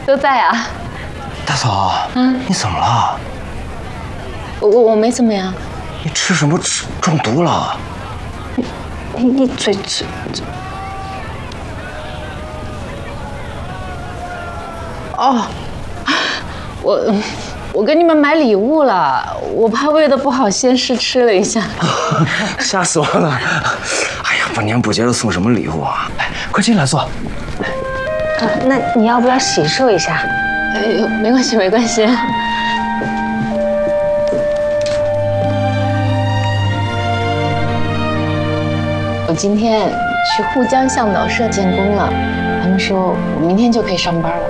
都在啊。 大嫂，你怎么了？ 我没怎么样。 你吃什么中毒了？ 你嘴。哦，我给你们买礼物了，我怕喂的不好，先试吃了一下。 吓死我了！哎呀，不年不节的送什么礼物啊？来，快进来坐。 那你要不要洗漱一下？哎呦，没关系，没关系。我今天去沪江向导社建工了，他们说我明天就可以上班了。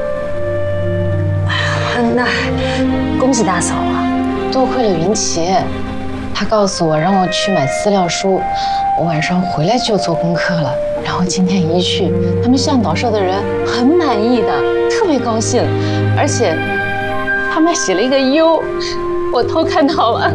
那恭喜大嫂啊！多亏了云奇，他告诉我让我去买资料书，我晚上回来就做功课了。然后今天一去，他们向导社的人很满意的，特别高兴，而且他们还写了一个优，我偷看到了。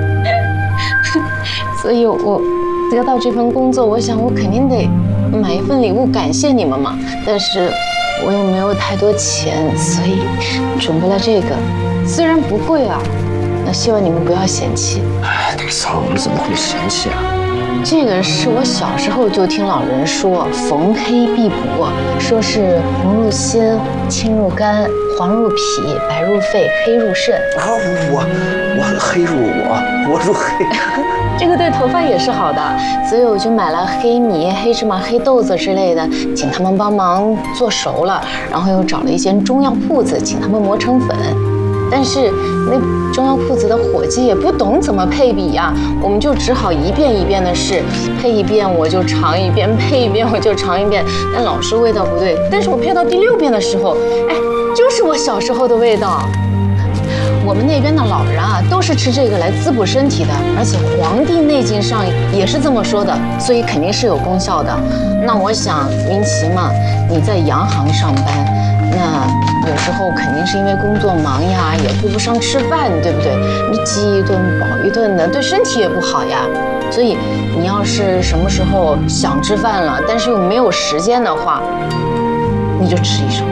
所以我得到这份工作，我想我肯定得买一份礼物感谢你们嘛。但是我又没有太多钱，所以准备了这个，虽然不贵啊，那希望你们不要嫌弃。 哎，大嫂，我们怎么会嫌弃啊？ 这个是我小时候就听老人说，逢黑必补，说是红入心，青入肝，黄入脾，白入肺，黑入肾。 啊，我黑入我入黑。 这个对头发也是好的，所以我就买了黑米、黑芝麻、黑豆子之类的，请他们帮忙做熟了，然后又找了一间中药铺子，请他们磨成粉。但是那中药铺子的伙计也不懂怎么配比呀，我们就只好一遍一遍的试，配一遍我就尝一遍，配一遍我就尝一遍，但老是味道不对。但是我配到第6遍的时候，哎，就是我小时候的味道。我们那边的老人啊，都是吃这个来滋补身体的，而且《黄帝内经》上也是这么说的，所以肯定是有功效的。那我想，云奇嘛，你在洋行上班，那有时候肯定是因为工作忙呀，也顾不上吃饭，对不对？你饥一顿饱一顿的，对身体也不好呀。所以你要是什么时候想吃饭了，但是又没有时间的话，你就吃一手。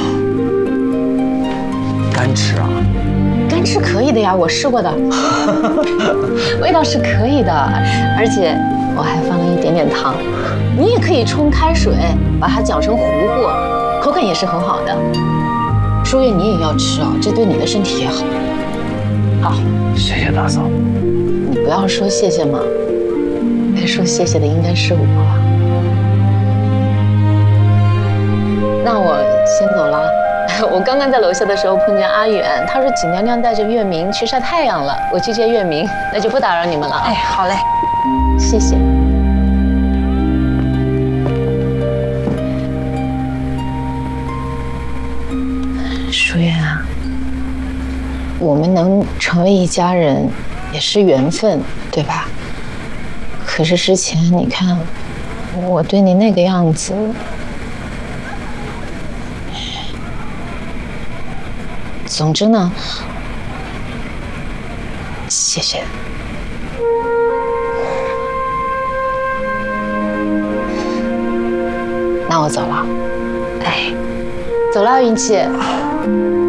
干吃啊？ 干吃可以的呀，我试过的，味道是可以的，而且我还放了一点点糖。你也可以冲开水，把它搅成糊糊，口感也是很好的。舒月，你也要吃啊，这对你的身体也好。好， 谢谢大嫂。 你不要说谢谢嘛，该说谢谢的应该是我啊。那我先走了。我刚刚在楼下的时候碰见阿远，他说景娘娘带着月明去晒太阳了，我去接月明，那就不打扰你们了。 哎，好嘞， 谢谢。舒月啊，我们能成为一家人也是缘分，对吧？可是之前你看我对你那个样子，总之呢，谢谢。那我走了。哎，走了，云奇。